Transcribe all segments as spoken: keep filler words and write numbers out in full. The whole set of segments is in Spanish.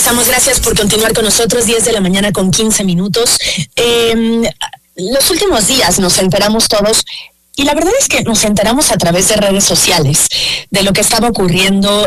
regresamos. Gracias por continuar con nosotros. diez de la mañana con quince minutos. Eh, los últimos días nos enteramos todos, y la verdad es que nos enteramos a través de redes sociales de lo que estaba ocurriendo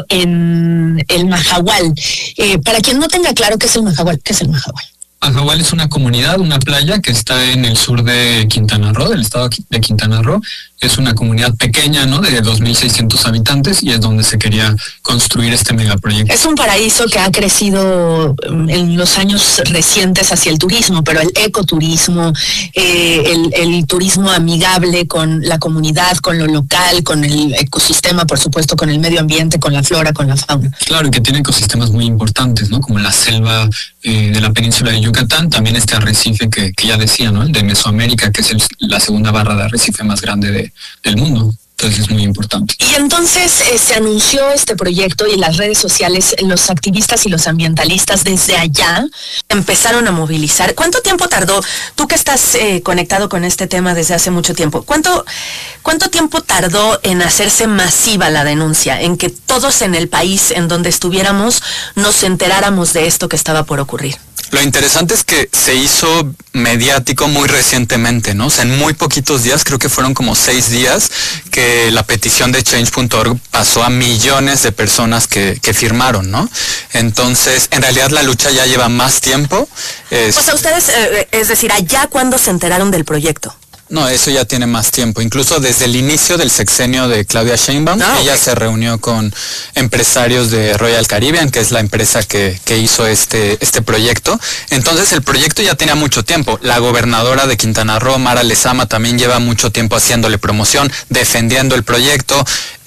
en el Mahahual. Eh, para quien no tenga claro qué es el Mahahual, ¿qué es el Mahahual? Mahahual es una comunidad, una playa que está en el sur de Quintana Roo, del estado de Quintana Roo. Es una comunidad pequeña, ¿no?, de dos mil seiscientos habitantes, y es donde se quería construir este megaproyecto. Es un paraíso que ha crecido en los años recientes hacia el turismo, pero el ecoturismo, eh, el, el turismo amigable con la comunidad, con lo local, con el ecosistema, por supuesto, con el medio ambiente, con la flora, con la fauna. Claro, y que tiene ecosistemas muy importantes, ¿no?, como la selva eh, de la península de Yucatán, también este arrecife que, que ya decía, ¿no?, el de Mesoamérica, que es el, la segunda barra de arrecife más grande de del mundo. Entonces es muy importante. Y entonces eh, se anunció este proyecto, y en las redes sociales los activistas y los ambientalistas desde allá empezaron a movilizar. ¿Cuánto tiempo tardó? Tú que estás eh, conectado con este tema desde hace mucho tiempo, ¿cuánto, ¿cuánto tiempo tardó en hacerse masiva la denuncia, en que todos en el país en donde estuviéramos nos enteráramos de esto que estaba por ocurrir? Lo interesante es que se hizo mediático muy recientemente, ¿no? O sea, en muy poquitos días, creo que fueron como seis días, que la petición de change punto org pasó a millones de personas que, que firmaron, ¿no? Entonces, en realidad la lucha ya lleva más tiempo. Es... O sea, ustedes, eh, es decir, ¿allá cuándo se enteraron del proyecto? No, eso ya tiene más tiempo. Incluso desde el inicio del sexenio de Claudia Sheinbaum, no, ella okay. se reunió con empresarios de Royal Caribbean, que es la empresa que, que hizo este, este proyecto. Entonces el proyecto ya tenía mucho tiempo. La gobernadora de Quintana Roo, Mara Lezama, también lleva mucho tiempo haciéndole promoción, defendiendo el proyecto.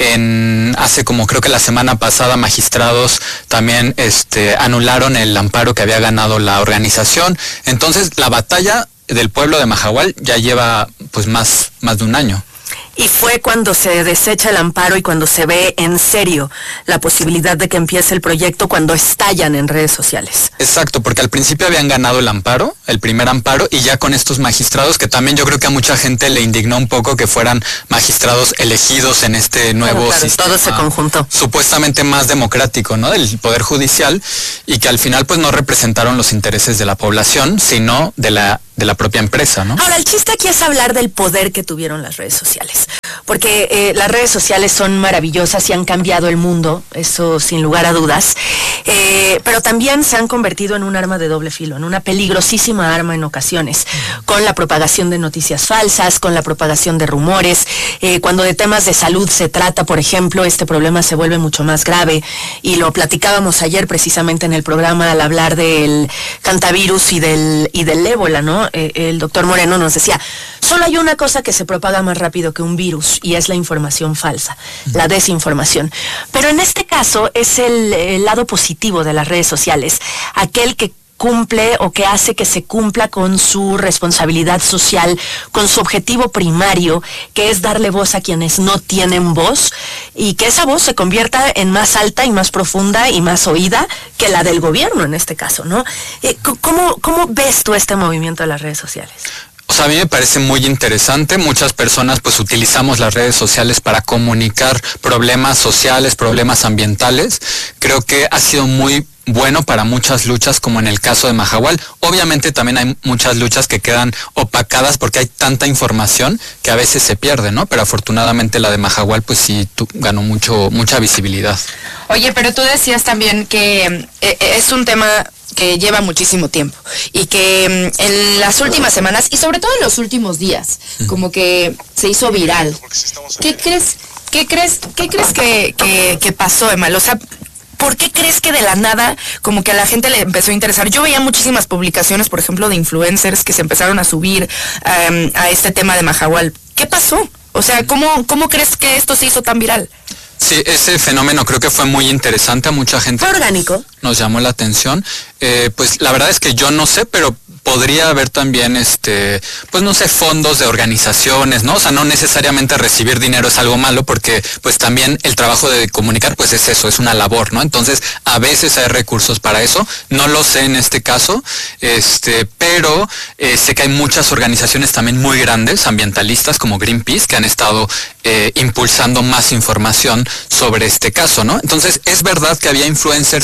En, hace como creo que la semana pasada, magistrados también este, anularon el amparo que había ganado la organización. Entonces la batalla del pueblo de Mahahual ya lleva pues más, más de un año. Y fue cuando se desecha el amparo y cuando se ve en serio la posibilidad de que empiece el proyecto, cuando estallan en redes sociales. Exacto, porque al principio habían ganado el amparo, el primer amparo, y ya con estos magistrados, que también yo creo que a mucha gente le indignó un poco que fueran magistrados elegidos en este nuevo claro, sistema. Todo se conjuntó. Supuestamente más democrático, ¿no?, del Poder Judicial, y que al final pues no representaron los intereses de la población, sino de la de la propia empresa, ¿no? Ahora, el chiste aquí es hablar del poder que tuvieron las redes sociales, porque eh, las redes sociales son maravillosas y han cambiado el mundo, eso sin lugar a dudas, eh, pero también se han convertido en un arma de doble filo, en una peligrosísima arma en ocasiones, con la propagación de noticias falsas, con la propagación de rumores. Eh, cuando de temas de salud se trata, por ejemplo, este problema se vuelve mucho más grave, y lo platicábamos ayer precisamente en el programa al hablar del hantavirus y del, y del ébola, ¿no? El doctor Moreno nos decía, solo hay una cosa que se propaga más rápido que un virus, y es la información falsa, uh-huh. la desinformación. Pero en este caso es el, el lado positivo de las redes sociales, aquel que cumple o que hace que se cumpla con su responsabilidad social, con su objetivo primario, que es darle voz a quienes no tienen voz, y que esa voz se convierta en más alta y más profunda y más oída que la del gobierno en este caso, ¿no? ¿Cómo, cómo ves tú este movimiento de las redes sociales? O sea, a mí me parece muy interesante. Muchas personas pues utilizamos las redes sociales para comunicar problemas sociales, problemas ambientales. Creo que ha sido muy bueno para muchas luchas, como en el caso de Mahahual. Obviamente también hay muchas luchas que quedan opacadas porque hay tanta información que a veces se pierde, ¿no? Pero afortunadamente la de Mahahual pues sí tu, ganó mucho mucha visibilidad. Oye, pero tú decías también que eh, es un tema que lleva muchísimo tiempo y que en las últimas semanas y sobre todo en los últimos días como que se hizo viral. ¿Qué crees, qué crees, qué crees que, que, que pasó, Emal? O sea, ¿por qué crees que de la nada como que a la gente le empezó a interesar? Yo veía muchísimas publicaciones, por ejemplo, de influencers que se empezaron a subir um, a este tema de Mahahual. ¿Qué pasó? O sea, ¿cómo, cómo crees que esto se hizo tan viral? Sí, ese fenómeno creo que fue muy interesante, a mucha gente. ¿Fue orgánico? Nos llamó la atención. Eh, pues la verdad es que yo no sé, pero podría haber también, este, pues no sé, fondos de organizaciones, ¿no? O sea, no necesariamente recibir dinero es algo malo, porque pues también el trabajo de comunicar, pues es eso, es una labor, ¿no? Entonces, a veces hay recursos para eso, no lo sé en este caso, este, pero eh, sé que hay muchas organizaciones también muy grandes, ambientalistas, como Greenpeace, que han estado eh, impulsando más información sobre este caso, ¿no? Entonces, es verdad que había influencers que quizás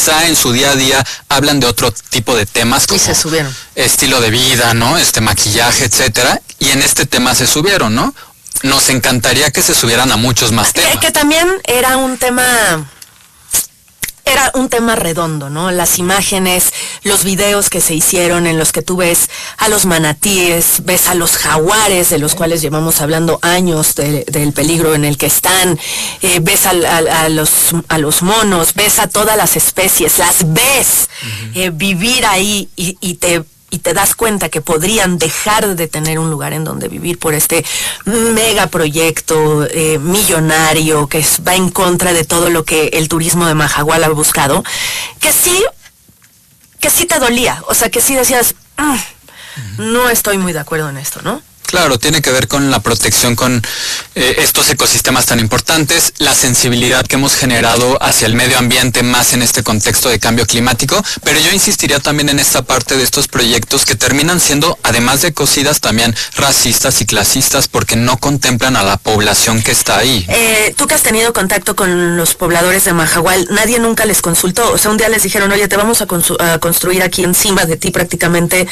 quizá en su día a día hablan de otro tipo de temas como y se subieron. Estilo de vida, ¿no? Este maquillaje, etcétera, y en este tema se subieron, ¿no? Nos encantaría que se subieran a muchos más temas. Que, que también era un tema... Era un tema redondo, ¿no? Las imágenes, los videos que se hicieron en los que tú ves a los manatíes, ves a los jaguares, de los cuales llevamos hablando años de, del peligro en el que están, eh, ves a, a, a, los, a los monos, ves a todas las especies, las ves uh-huh. eh, vivir ahí y, y te... y te das cuenta que podrían dejar de tener un lugar en donde vivir por este megaproyecto eh, millonario que es, va en contra de todo lo que el turismo de Mahahual ha buscado, que sí, que sí te dolía, o sea, que sí decías, mm, no estoy muy de acuerdo en esto, ¿no? Claro, tiene que ver con la protección con eh, estos ecosistemas tan importantes, la sensibilidad que hemos generado hacia el medio ambiente más en este contexto de cambio climático, pero yo insistiría también en esta parte de estos proyectos que terminan siendo, además de ecocidas, también racistas y clasistas porque no contemplan a la población que está ahí. Eh, tú que has tenido contacto con los pobladores de Mahahual, nadie nunca les consultó, o sea, un día les dijeron, oye, te vamos a, a construir aquí encima de ti prácticamente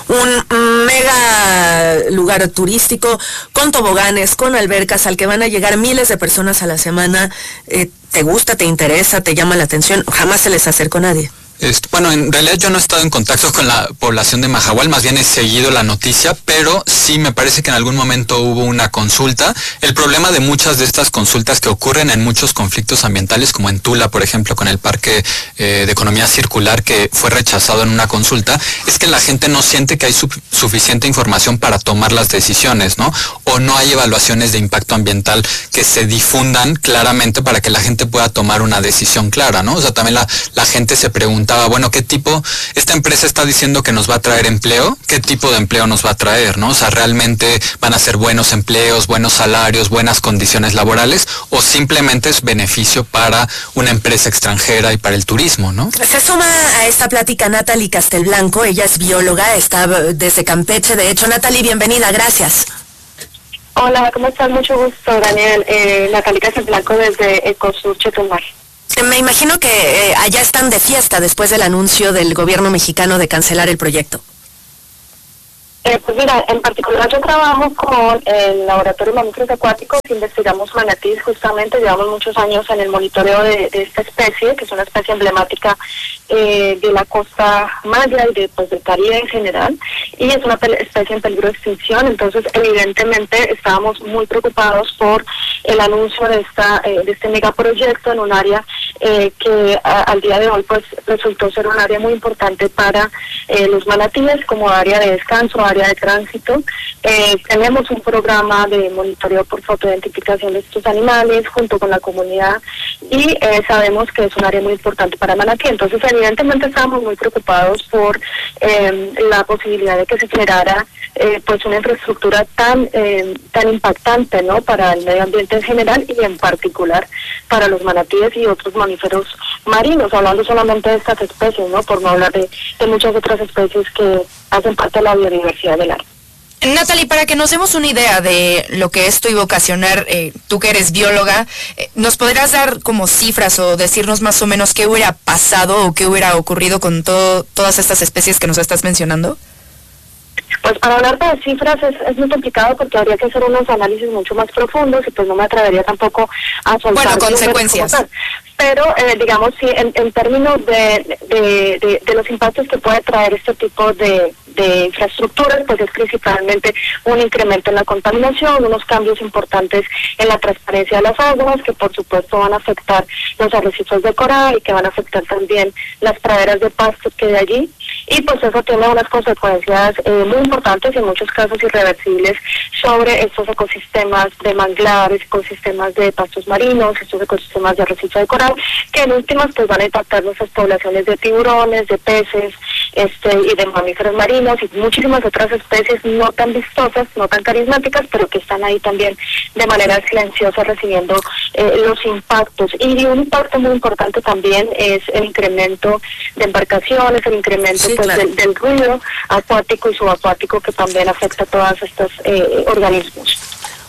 un mega lugar turístico, con toboganes, con albercas, al que van a llegar miles de personas a la semana. Eh, ¿Te gusta, te interesa, te llama la atención? Jamás se les acercó nadie. Este, bueno, en realidad yo no he estado en contacto con la población de Mahahual, más bien he seguido la noticia, pero sí me parece que en algún momento hubo una consulta. El problema de muchas de estas consultas que ocurren en muchos conflictos ambientales, como en Tula, por ejemplo, con el Parque eh, de Economía Circular, que fue rechazado en una consulta, es que la gente no siente que hay su suficiente información para tomar las decisiones, ¿no? O no hay evaluaciones de impacto ambiental que se difundan claramente para que la gente pueda tomar una decisión clara, ¿no? O sea, también la, la gente se pregunta, bueno, ¿qué tipo? Esta empresa está diciendo que nos va a traer empleo, ¿qué tipo de empleo nos va a traer, no? O sea, ¿realmente van a ser buenos empleos, buenos salarios, buenas condiciones laborales, o simplemente es beneficio para una empresa extranjera y para el turismo, ¿no? Se suma a esta plática Natalie Castelblanco, ella es bióloga, está desde Campeche, de hecho. Natalie, bienvenida, gracias. Hola, ¿cómo estás? Mucho gusto, Daniel. Eh, Natalie Castelblanco desde Ecosur, Chetumal. Me imagino que eh, allá están de fiesta después del anuncio del gobierno mexicano de cancelar el proyecto. Eh, pues mira, en particular yo trabajo con el Laboratorio de Mamíferos Acuáticos, investigamos manatíes justamente, llevamos muchos años en el monitoreo de, de esta especie, que es una especie emblemática eh, de la costa maya y de, pues, del Caribe en general, y es una especie en peligro de extinción. Entonces evidentemente estábamos muy preocupados por el anuncio de esta eh, de este megaproyecto en un área eh, que a, al día de hoy pues resultó ser un área muy importante para eh, los manatíes como área de descanso, área de tránsito. Eh, tenemos un programa de monitoreo por fotoidentificación de estos animales junto con la comunidad y eh, sabemos que es un área muy importante para manatí. Entonces evidentemente estamos muy preocupados por eh, la posibilidad de que se generara eh, pues una infraestructura tan eh, tan impactante, ¿no?, para el medio ambiente en general y en particular para los manatíes y otros mamíferos marinos, hablando solamente de estas especies, ¿no?, por no hablar de, de muchas otras especies que hacen parte de la biodiversidad del área. Natalie, para que nos demos una idea de lo que esto iba a ocasionar, eh, tú que eres bióloga, eh, ¿nos podrás dar como cifras o decirnos más o menos qué hubiera pasado o qué hubiera ocurrido con todo, todas estas especies que nos estás mencionando? Pues para hablar de cifras es, es muy complicado porque habría que hacer unos análisis mucho más profundos y pues no me atrevería tampoco a soltar. Bueno, consecuencias. Pero eh, digamos sí, en, en términos de, de, de, de los impactos que puede traer este tipo de, de infraestructuras, pues es principalmente un incremento en la contaminación, unos cambios importantes en la transparencia de las aguas, que por supuesto van a afectar los arrecifes de coral y que van a afectar también las praderas de pastos que hay allí. Y pues eso tiene unas consecuencias eh, muy importantes y en muchos casos irreversibles sobre estos ecosistemas de manglares, ecosistemas de pastos marinos, estos ecosistemas de arrecife de coral, que en últimas pues van a impactar nuestras poblaciones de tiburones, de peces este y de mamíferos marinos y muchísimas otras especies no tan vistosas, no tan carismáticas, pero que están ahí también de manera silenciosa recibiendo eh, los impactos. Y un impacto muy importante también es el incremento de embarcaciones, el incremento sí, pues, claro. del, del ruido acuático y subacuático que también afecta a todos estos eh, organismos.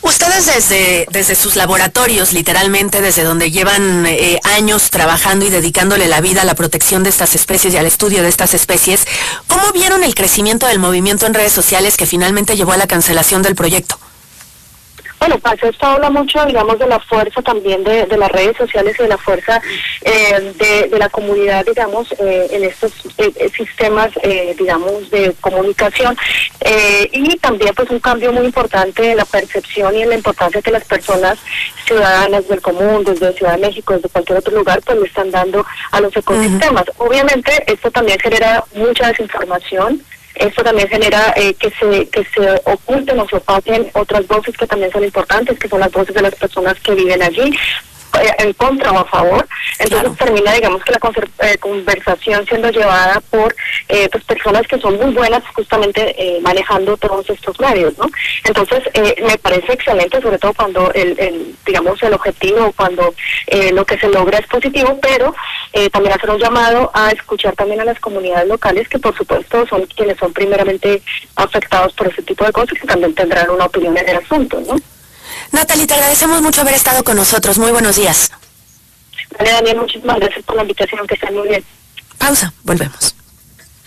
Ustedes desde, desde sus laboratorios, literalmente desde donde llevan eh, años trabajando y dedicándole la vida a la protección de estas especies y al estudio de estas especies, ¿cómo vieron el crecimiento del movimiento en redes sociales que finalmente llevó a la cancelación del proyecto? Bueno, pues esto habla mucho, digamos, de la fuerza también de, de las redes sociales y de la fuerza eh, de, de la comunidad, digamos, eh, en estos eh, sistemas, eh, digamos, de comunicación. Eh, y también, pues, un cambio muy importante en la percepción y en la importancia que las personas ciudadanas del común, desde Ciudad de México, desde cualquier otro lugar, pues, le están dando a los ecosistemas. Uh-huh. Obviamente, esto también genera mucha desinformación. Esto también genera eh, que se que se oculten o se opaquen otras voces que también son importantes, que son las voces de las personas que viven allí, eh, en contra o a favor. Entonces claro. termina, digamos, que la eh, conversación siendo llevada por eh, pues personas que son muy buenas justamente eh, manejando todos estos medios, ¿no? Entonces eh, me parece excelente, sobre todo cuando el, el digamos el objetivo, cuando eh, lo que se logra es positivo, pero eh, también hacer un llamado a escuchar también a las comunidades locales, que por supuesto son quienes son primeramente afectados por ese tipo de cosas, que también tendrán una opinión en el asunto, ¿no? Natalie, te agradecemos mucho haber estado con nosotros. Muy buenos días. Vale, Daniel, muchísimas gracias por la invitación, que estén muy bien. Pausa, volvemos.